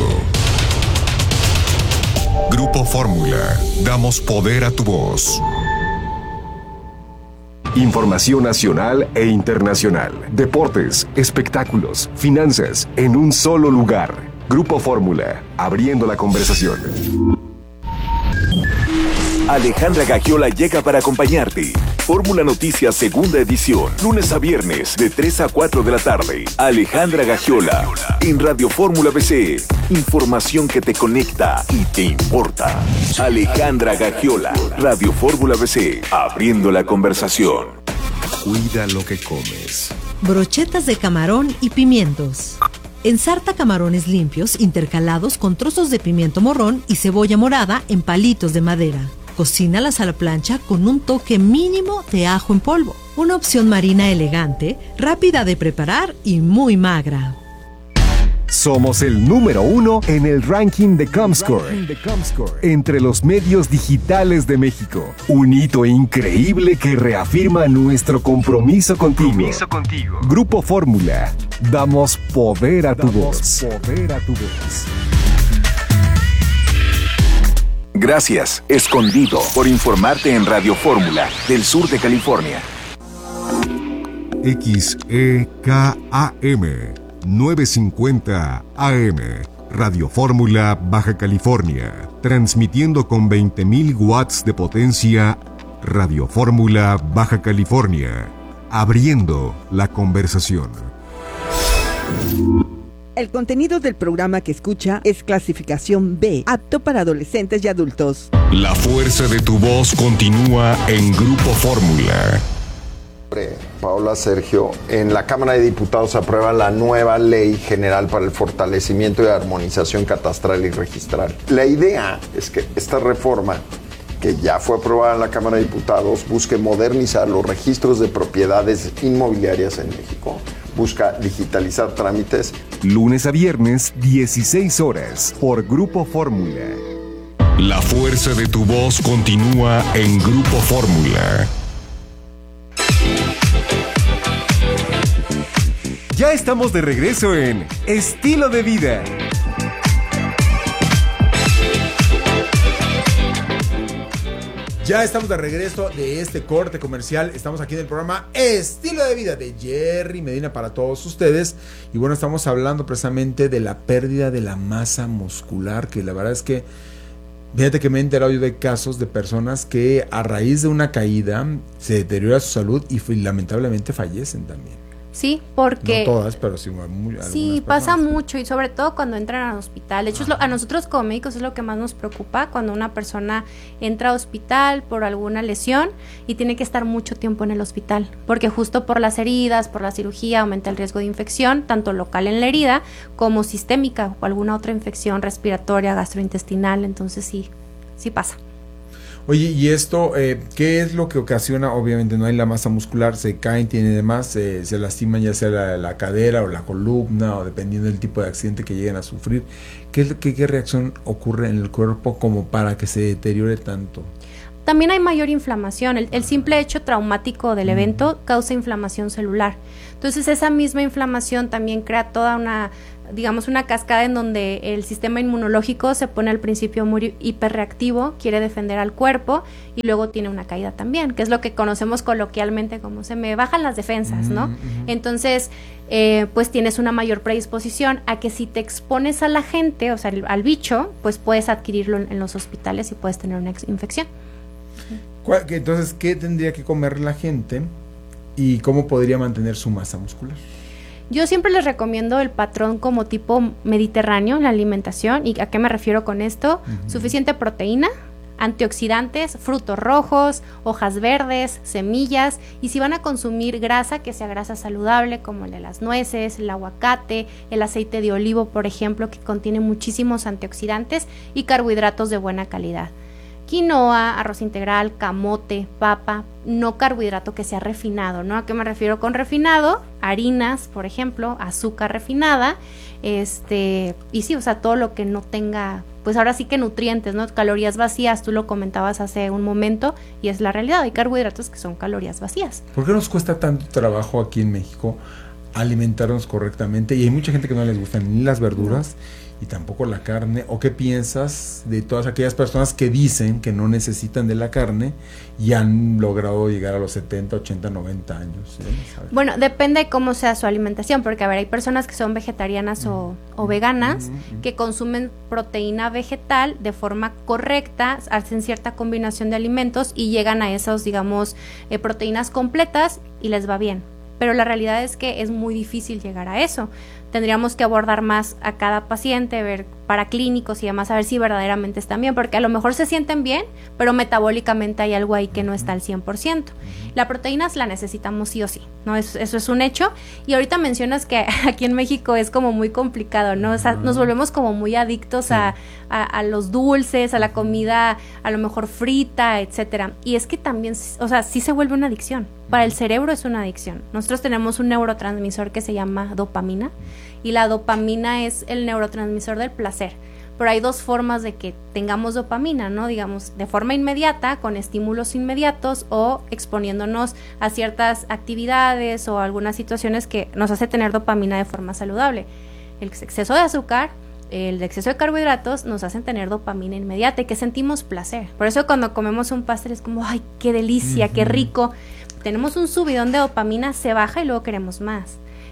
Grupo Fórmula, damos poder a tu voz. Información nacional e internacional, deportes, espectáculos, finanzas, en un solo lugar. Grupo Fórmula, abriendo la conversación. Alejandra Gagiola llega para acompañarte. Fórmula Noticias segunda edición, lunes a viernes de tres a cuatro de la tarde. Alejandra Gagiola, en Radio Fórmula B C. Información que te conecta y te importa. Alejandra Gagiola, Radio Fórmula B C, abriendo la conversación. Cuida lo que comes. Brochetas de camarón y pimientos. Ensarta camarones limpios intercalados con trozos de pimiento morrón y cebolla morada en palitos de madera. Cocínalas a la plancha con un toque mínimo de ajo en polvo. Una opción marina elegante, rápida de preparar y muy magra. Somos el número uno en el ranking de Comscore, entre los medios digitales de México. Un hito increíble que reafirma nuestro compromiso contigo. Compromiso contigo. Grupo Fórmula, damos poder a tu voz. Poder a tu voz. Gracias, Escondido, por informarte en Radio Fórmula del sur de California. X E K A M novecientos cincuenta A M, Radio Fórmula Baja California, transmitiendo con veinte mil watts de potencia. Radio Fórmula Baja California, abriendo la conversación. El contenido del programa que escucha es clasificación B, apto para adolescentes y adultos. La fuerza de tu voz continúa en Grupo Fórmula. Paola, Sergio, en la Cámara de Diputados se aprueba la nueva Ley General para el Fortalecimiento y Armonización Catastral y Registral. La idea es que esta reforma, que ya fue aprobada en la Cámara de Diputados, busque modernizar los registros de propiedades inmobiliarias en México, busca digitalizar trámites. Lunes a viernes, dieciséis horas, por Grupo Fórmula. La fuerza de tu voz continúa en Grupo Fórmula. Ya estamos de regreso en Estilo de Vida. Ya estamos de regreso de este corte comercial. Estamos aquí en el programa Estilo de Vida de Jerry Medina para todos ustedes. Y bueno, estamos hablando precisamente de la pérdida de la masa muscular, que la verdad es que, fíjate que me he enterado yo de casos de personas que a raíz de una caída se deteriora su salud y lamentablemente fallecen también. Sí, porque... No todas, pero sí muy, algunas Sí, pasa personas. mucho y sobre todo cuando entran al hospital. De hecho, es lo, a nosotros como médicos es lo que más nos preocupa cuando una persona entra a hospital por alguna lesión y tiene que estar mucho tiempo en el hospital, porque justo por las heridas, por la cirugía, aumenta el riesgo de infección, tanto local en la herida como sistémica o alguna otra infección respiratoria, gastrointestinal. Entonces sí, sí pasa. Oye, ¿y esto eh, qué es lo que ocasiona? Obviamente no hay la masa muscular, se caen, tienen demás, eh, se lastiman ya sea la, la cadera o la columna o dependiendo del tipo de accidente que lleguen a sufrir. ¿Qué, es, qué, qué reacción ocurre en el cuerpo como para que se deteriore tanto? También hay mayor inflamación. El, el simple hecho traumático del evento causa inflamación celular. Entonces esa misma inflamación también crea toda una, digamos, una cascada en donde el sistema inmunológico se pone al principio muy hiperreactivo, quiere defender al cuerpo y luego tiene una caída también, que es lo que conocemos coloquialmente como se me bajan las defensas, ¿no? Uh-huh. Entonces, eh, pues tienes una mayor predisposición a que si te expones a la gente, o sea, al, al bicho, pues puedes adquirirlo en, en los hospitales y puedes tener una ex- infección. Entonces, ¿qué tendría que comer la gente y cómo podría mantener su masa muscular? Yo siempre les recomiendo el patrón como tipo mediterráneo, la alimentación. ¿Y a qué me refiero con esto? Uh-huh. Suficiente proteína, antioxidantes, frutos rojos, hojas verdes, semillas. Y si van a consumir grasa, que sea grasa saludable, como el de las nueces, el aguacate, el aceite de olivo, por ejemplo, que contiene muchísimos antioxidantes y carbohidratos de buena calidad. Quinoa, arroz integral, camote, papa, no carbohidrato que sea refinado, ¿no? ¿A qué me refiero con refinado? Harinas, por ejemplo, azúcar refinada, este, y sí, o sea, todo lo que no tenga, pues ahora sí que nutrientes, ¿no? Calorías vacías, tú lo comentabas hace un momento, y es la realidad, hay carbohidratos que son calorías vacías. ¿Por qué nos cuesta tanto trabajo aquí en México alimentarnos correctamente? Y hay mucha gente que no les gustan ni las verduras, no. Y tampoco la carne. ¿O qué piensas de todas aquellas personas que dicen que no necesitan de la carne y han logrado llegar a los setenta, ochenta, noventa años? Bueno, depende de cómo sea su alimentación, porque a ver, hay personas que son vegetarianas mm. o, o veganas mm. que consumen proteína vegetal de forma correcta, hacen cierta combinación de alimentos y llegan a esos, digamos, eh, proteínas completas y les va bien. Pero la realidad es que es muy difícil llegar a eso. Tendríamos que abordar más a cada paciente, ver para clínicos y demás, a ver si verdaderamente están bien, porque a lo mejor se sienten bien, pero metabólicamente hay algo ahí que no está al cien por ciento. La proteína la necesitamos sí o sí, ¿no? Eso, eso es un hecho. Y ahorita mencionas que aquí en México es como muy complicado, ¿no? O sea, nos volvemos como muy adictos a, a, a los dulces, a la comida a lo mejor frita, etcétera. Y es que también, o sea, sí se vuelve una adicción. Para el cerebro es una adicción. Nosotros tenemos un neurotransmisor que se llama dopamina y la dopamina es el neurotransmisor del placer. Pero hay dos formas de que tengamos dopamina, ¿no? Digamos, de forma inmediata, con estímulos inmediatos o exponiéndonos a ciertas actividades o algunas situaciones que nos hace tener dopamina de forma saludable. El exceso de azúcar, el exceso de carbohidratos nos hacen tener dopamina inmediata y que sentimos placer. Por eso cuando comemos un pastel es como, ¡ay, qué delicia, uh-huh. qué rico! Tenemos un subidón de dopamina, se baja y luego queremos más.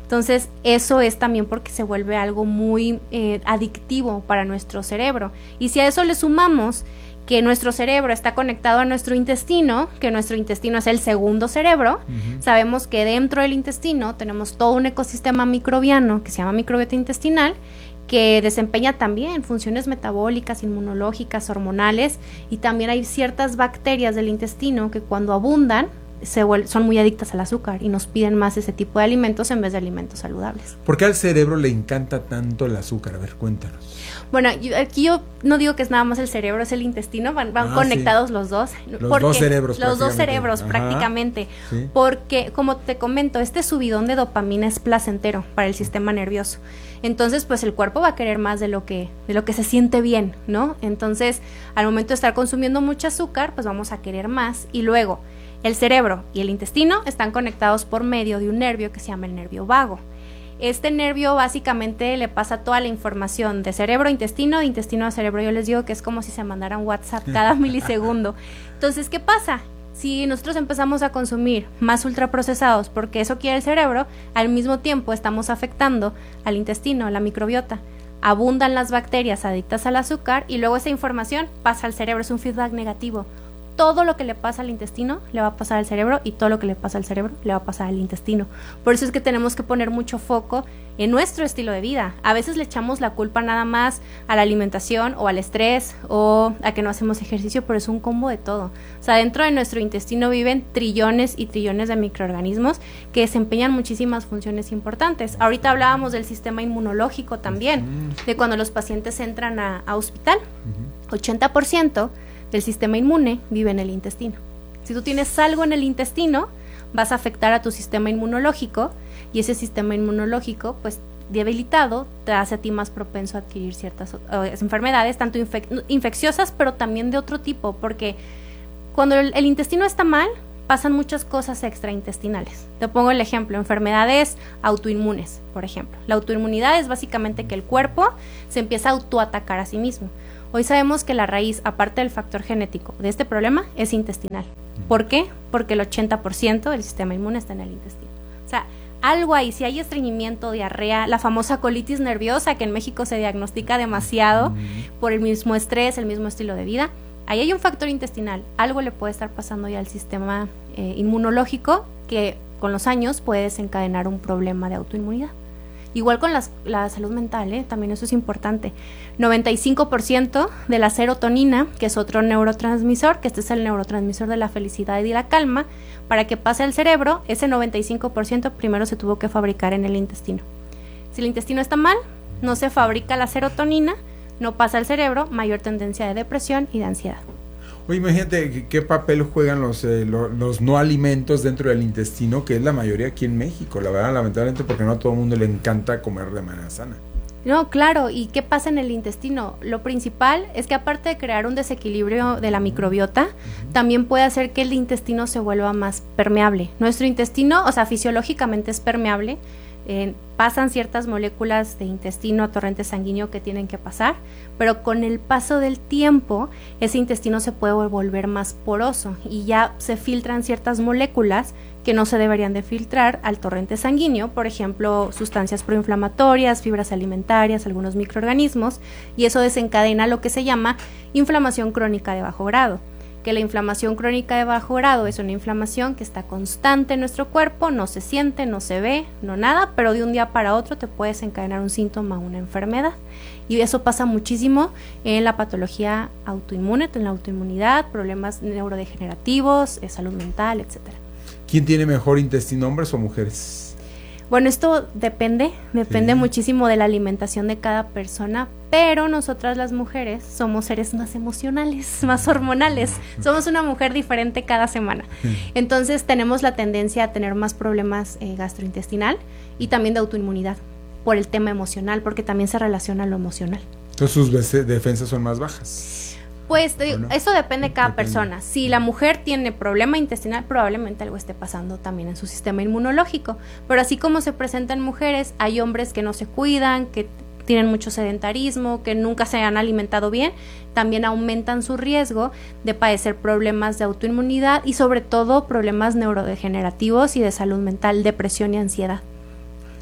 Entonces, eso es también porque se vuelve algo muy eh, adictivo para nuestro cerebro. Y si a eso le sumamos que nuestro cerebro está conectado a nuestro intestino, que nuestro intestino es el segundo cerebro, uh-huh. sabemos que dentro del intestino tenemos todo un ecosistema microbiano que se llama microbiota intestinal, que desempeña también funciones metabólicas, inmunológicas, hormonales, y también hay ciertas bacterias del intestino que cuando abundan se vuel- son muy adictas al azúcar y nos piden más ese tipo de alimentos en vez de alimentos saludables. ¿Por qué al cerebro le encanta tanto el azúcar? A ver, cuéntanos. Bueno, yo, aquí yo no digo que es nada más el cerebro, es el intestino, van, van ah, conectados sí. los dos. Los porque, dos cerebros. Los dos cerebros Ajá. prácticamente. Sí. Porque, como te comento, este subidón de dopamina es placentero para el sistema nervioso. Entonces, pues el cuerpo va a querer más de lo que, de lo que se siente bien, ¿no? Entonces, al momento de estar consumiendo mucho azúcar, pues vamos a querer más. Y luego, el cerebro y el intestino están conectados por medio de un nervio que se llama el nervio vago. Este nervio básicamente le pasa toda la información de cerebro a intestino, de intestino a cerebro. Yo les digo que es como si se mandara un WhatsApp cada milisegundo. Entonces, ¿qué pasa? Si nosotros empezamos a consumir más ultraprocesados, porque eso quiere el cerebro, al mismo tiempo estamos afectando al intestino, a la microbiota. Abundan las bacterias adictas al azúcar y luego esa información pasa al cerebro, es un feedback negativo. Todo lo que le pasa al intestino le va a pasar al cerebro y todo lo que le pasa al cerebro le va a pasar al intestino. Por eso es que tenemos que poner mucho foco en nuestro estilo de vida. A veces le echamos la culpa nada más a la alimentación o al estrés o a que no hacemos ejercicio, pero es un combo de todo. O sea, dentro de nuestro intestino viven trillones y trillones de microorganismos que desempeñan muchísimas funciones importantes. Ahorita hablábamos del sistema inmunológico también, uh-huh. de cuando los pacientes entran a, a hospital. Uh-huh. ochenta por ciento del sistema inmune vive en el intestino. Si tú tienes algo en el intestino, vas a afectar a tu sistema inmunológico y ese sistema inmunológico, pues debilitado, te hace a ti más propenso a adquirir ciertas uh, enfermedades, tanto infec- infecciosas, pero también de otro tipo, porque cuando el, el intestino está mal, pasan muchas cosas extraintestinales. Te pongo el ejemplo, enfermedades autoinmunes, por ejemplo. La autoinmunidad es básicamente que el cuerpo se empieza a autoatacar a sí mismo. Hoy sabemos que la raíz, aparte del factor genético de este problema, es intestinal. ¿Por qué? Porque el ochenta por ciento del sistema inmune está en el intestino. O sea, algo ahí, si hay estreñimiento, diarrea, la famosa colitis nerviosa que en México se diagnostica demasiado mm. por el mismo estrés, el mismo estilo de vida, ahí hay un factor intestinal. Algo le puede estar pasando ya al sistema eh, inmunológico que con los años puede desencadenar un problema de autoinmunidad. Igual con las, la salud mental, ¿eh? También eso es importante. noventa y cinco por ciento de la serotonina, que es otro neurotransmisor, que este es el neurotransmisor de la felicidad y de la calma, para que pase al cerebro, ese noventa y cinco por ciento primero se tuvo que fabricar en el intestino. Si el intestino está mal, no se fabrica la serotonina, no pasa al cerebro, mayor tendencia de depresión y de ansiedad. Oye, imagínate qué papel juegan los, eh, los, los no alimentos dentro del intestino, que es la mayoría aquí en México, la verdad, lamentablemente, porque no a todo el mundo le encanta comer de manera sana. No, claro, ¿y qué pasa en el intestino? Lo principal es que aparte de crear un desequilibrio de la microbiota, uh-huh. también puede hacer que el intestino se vuelva más permeable. Nuestro intestino, o sea, fisiológicamente es permeable, eh, pasan ciertas moléculas de intestino a torrente sanguíneo que tienen que pasar, pero con el paso del tiempo ese intestino se puede volver más poroso y ya se filtran ciertas moléculas que no se deberían de filtrar al torrente sanguíneo, por ejemplo, sustancias proinflamatorias, fibras alimentarias, algunos microorganismos, y eso desencadena lo que se llama inflamación crónica de bajo grado. Que la inflamación crónica de bajo grado es una inflamación que está constante en nuestro cuerpo, no se siente, no se ve, no nada, pero de un día para otro te puede desencadenar un síntoma, una enfermedad. Y eso pasa muchísimo en la patología autoinmune, en la autoinmunidad, problemas neurodegenerativos, eh, salud mental, etcétera. ¿Quién tiene mejor intestino, hombres o mujeres? Bueno, esto depende, depende sí. muchísimo de la alimentación de cada persona, pero nosotras las mujeres somos seres más emocionales, más hormonales, somos una mujer diferente cada semana. Entonces tenemos la tendencia a tener más problemas eh, gastrointestinal y también de autoinmunidad por el tema emocional, porque también se relaciona a lo emocional. Entonces sus defensas son más bajas. Pues te, no? eso depende de cada depende. persona. Si la mujer tiene problema intestinal, probablemente algo esté pasando también en su sistema inmunológico. Pero así como se presentan mujeres, hay hombres que no se cuidan, que tienen mucho sedentarismo, que nunca se han alimentado bien, también aumentan su riesgo de padecer problemas de autoinmunidad y sobre todo problemas neurodegenerativos y de salud mental, depresión y ansiedad.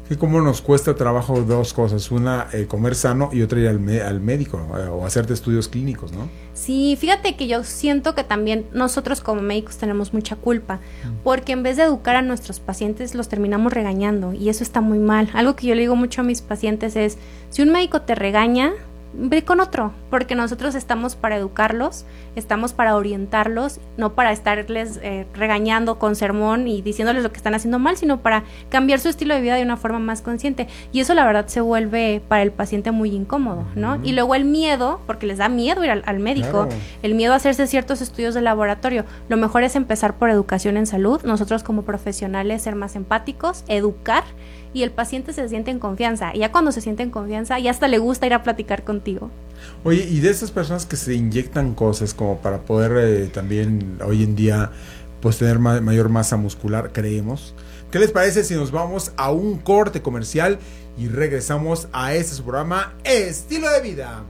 Que cómo nos cuesta trabajo dos cosas, una eh, comer sano y otra ir al, me- al médico, ¿no? O hacerte estudios clínicos, ¿no? Sí, fíjate que yo siento que también nosotros como médicos tenemos mucha culpa, porque en vez de educar a nuestros pacientes los terminamos regañando y eso está muy mal. Algo que yo le digo mucho a mis pacientes es, si un médico te regaña, ve con otro, porque nosotros estamos para educarlos, estamos para orientarlos, no para estarles eh, regañando con sermón y diciéndoles lo que están haciendo mal, sino para cambiar su estilo de vida de una forma más consciente. Y eso la verdad se vuelve para el paciente muy incómodo, ¿no? Y luego el miedo, porque les da miedo ir al, al médico, Claro. el miedo a hacerse ciertos estudios de laboratorio. Lo mejor es empezar por educación en salud, nosotros como profesionales ser más empáticos, educar, y el paciente se siente en confianza, y ya cuando se siente en confianza, ya hasta le gusta ir a platicar contigo. Oye, y de esas personas que se inyectan cosas como para poder eh, también hoy en día pues tener ma- mayor masa muscular, creemos. ¿Qué les parece si nos vamos a un corte comercial y regresamos a este su programa Estilo de Vida?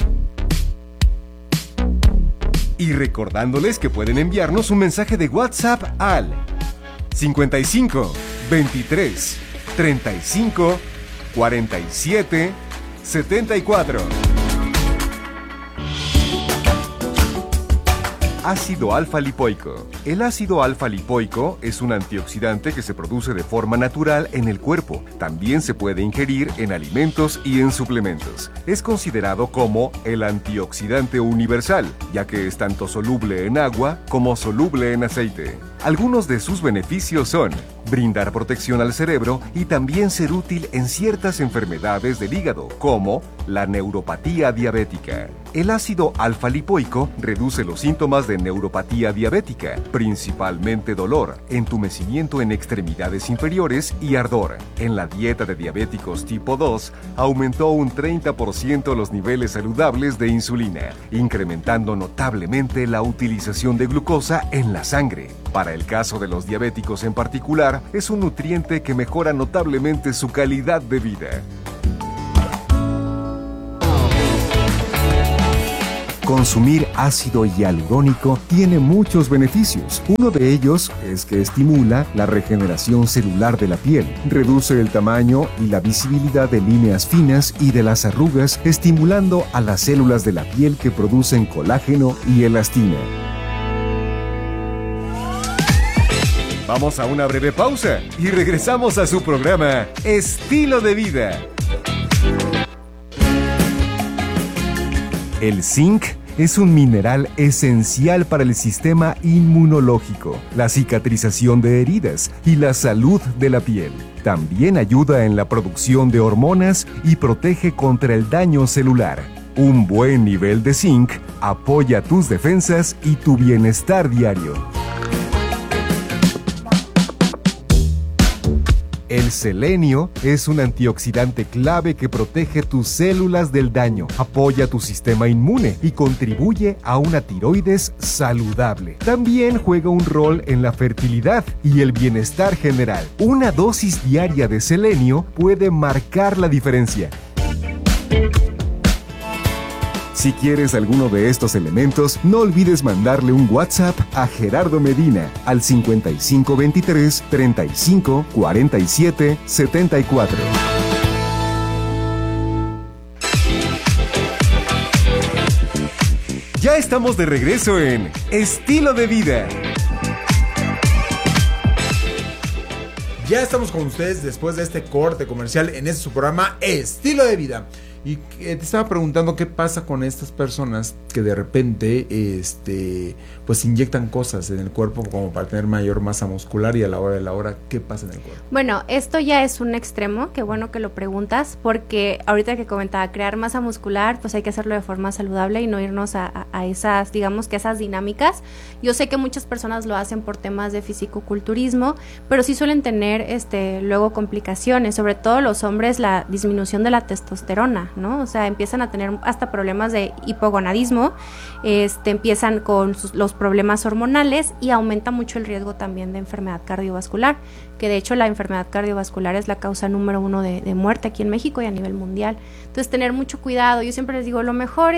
Y recordándoles que pueden enviarnos un mensaje de WhatsApp al cincuenta y cinco, veintitrés, treinta y cinco, cuarenta y siete, setenta y cuatro. Ácido alfa-lipoico. El ácido alfa-lipoico es un antioxidante que se produce de forma natural en el cuerpo. También se puede ingerir en alimentos y en suplementos. Es considerado como el antioxidante universal, ya que es tanto soluble en agua como soluble en aceite. Algunos de sus beneficios son brindar protección al cerebro y también ser útil en ciertas enfermedades del hígado, como la neuropatía diabética. El ácido alfa-lipoico reduce los síntomas de neuropatía diabética, principalmente dolor, entumecimiento en extremidades inferiores y ardor. En la dieta de diabéticos tipo dos, aumentó un treinta por ciento los niveles saludables de insulina, incrementando notablemente la utilización de glucosa en la sangre. Para el caso de los diabéticos en particular, es un nutriente que mejora notablemente su calidad de vida. Consumir ácido hialurónico tiene muchos beneficios. Uno de ellos es que estimula la regeneración celular de la piel, reduce el tamaño y la visibilidad de líneas finas y de las arrugas, estimulando a las células de la piel que producen colágeno y elastina. Vamos a una breve pausa y regresamos a su programa Estilo de Vida. El zinc es un mineral esencial para el sistema inmunológico, la cicatrización de heridas y la salud de la piel. También ayuda en la producción de hormonas y protege contra el daño celular. Un buen nivel de zinc apoya tus defensas y tu bienestar diario. El selenio es un antioxidante clave que protege tus células del daño, apoya tu sistema inmune y contribuye a una tiroides saludable. También juega un rol en la fertilidad y el bienestar general. Una dosis diaria de selenio puede marcar la diferencia. Si quieres alguno de estos elementos, no olvides mandarle un WhatsApp a Gerardo Medina al cincuenta y cinco veintitrés, treinta y cinco, cuarenta y siete, setenta y cuatro. Ya estamos de regreso en Estilo de Vida. Ya estamos con ustedes después de este corte comercial en este su programa Estilo de Vida. Y eh, te estaba preguntando qué pasa con estas personas que de repente este, pues inyectan cosas en el cuerpo como para tener mayor masa muscular, y a la hora de la hora, ¿qué pasa en el cuerpo? Bueno, esto ya es un extremo, qué bueno que lo preguntas, porque ahorita que comentaba, crear masa muscular, pues hay que hacerlo de forma saludable y no irnos a, a, a esas, digamos que esas dinámicas. Yo sé que muchas personas lo hacen por temas de fisicoculturismo, pero sí suelen tener este, luego complicaciones, sobre todo los hombres, la disminución de la testosterona, ¿no? O sea, empiezan a tener hasta problemas de hipogonadismo, este, empiezan con sus, los problemas hormonales, y aumenta mucho el riesgo también de enfermedad cardiovascular, que de hecho la enfermedad cardiovascular es la causa número uno de, de muerte aquí en México y a nivel mundial. Entonces, tener mucho cuidado. Yo siempre les digo, lo mejor es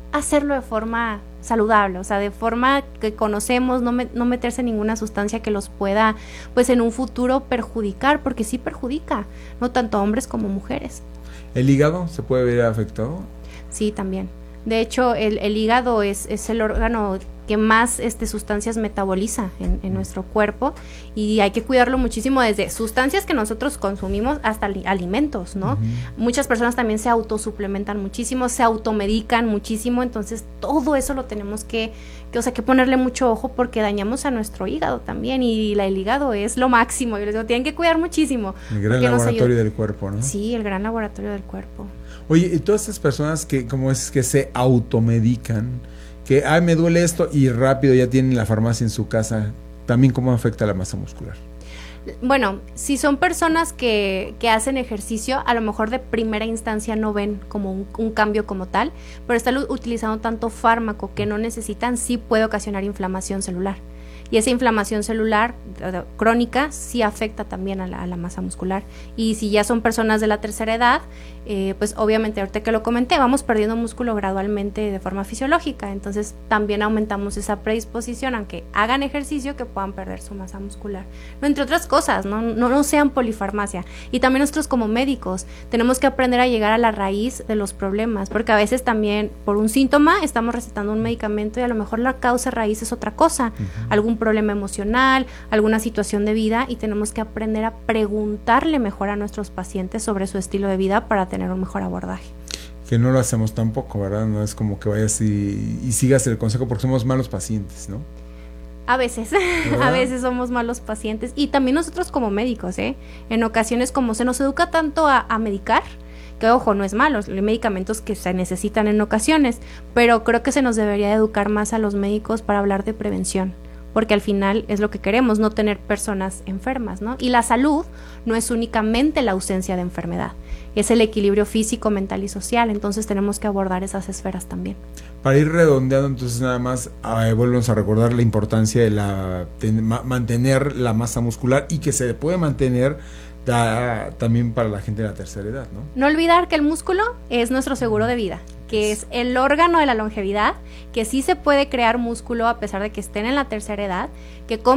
hacerlo de forma saludable, o sea, de forma que conocemos, no, me, no meterse en ninguna sustancia que los pueda, pues en un futuro perjudicar, porque sí perjudica, no tanto a hombres como mujeres. ¿El hígado se puede ver afectado? Sí, también. De hecho, el, el hígado es, es el órgano que más este, sustancias metaboliza en, en nuestro cuerpo, y hay que cuidarlo muchísimo, desde sustancias que nosotros consumimos hasta li- alimentos, ¿no? Uh-huh. Muchas personas también se autosuplementan muchísimo, se automedican muchísimo, entonces todo eso lo tenemos que, que, o sea, que ponerle mucho ojo, porque dañamos a nuestro hígado también, y la, el hígado es lo máximo, yo les digo, tienen que cuidar muchísimo. El gran laboratorio del cuerpo, ¿no? Sí, el gran laboratorio del cuerpo. Oye, y todas estas personas que, como es que se automedican, que, ay, me duele esto, y rápido ya tienen la farmacia en su casa, ¿también cómo afecta la masa muscular? Bueno, si son personas que, que hacen ejercicio, a lo mejor de primera instancia no ven como un, un cambio como tal, pero están utilizando tanto fármaco que no necesitan, sí puede ocasionar inflamación celular. Y esa inflamación celular uh, crónica sí afecta también a la, a la masa muscular. Y si ya son personas de la tercera edad, eh, pues obviamente ahorita que lo comenté, vamos perdiendo músculo gradualmente de forma fisiológica. Entonces también aumentamos esa predisposición, aunque hagan ejercicio, que puedan perder su masa muscular. No, entre otras cosas, no, no, no sean polifarmacia. Y también nosotros como médicos tenemos que aprender a llegar a la raíz de los problemas, porque a veces también por un síntoma estamos recetando un medicamento y a lo mejor la causa raíz es otra cosa, uh-huh. algún problema emocional, alguna situación de vida, y tenemos que aprender a preguntarle mejor a nuestros pacientes sobre su estilo de vida para tener un mejor abordaje. Que no lo hacemos tampoco, ¿verdad? No es como que vayas y, y sigas el consejo, porque somos malos pacientes, ¿no? A veces, a veces somos malos pacientes, y también nosotros como médicos, ¿eh? En ocasiones, como se nos educa tanto a, a medicar, que ojo, no es malo, hay medicamentos que se necesitan en ocasiones, pero creo que se nos debería educar más a los médicos para hablar de prevención, porque al final es lo que queremos, no tener personas enfermas, ¿no? Y la salud no es únicamente la ausencia de enfermedad, es el equilibrio físico, mental y social, entonces tenemos que abordar esas esferas también. Para ir redondeando, entonces nada más, eh, volvemos a recordar la importancia de la de ma- mantener la masa muscular, y que se puede mantener da, también para la gente de la tercera edad, ¿no? No olvidar que el músculo es nuestro seguro de vida, que es el órgano de la longevidad, que sí se puede crear músculo a pesar de que estén en la tercera edad, que con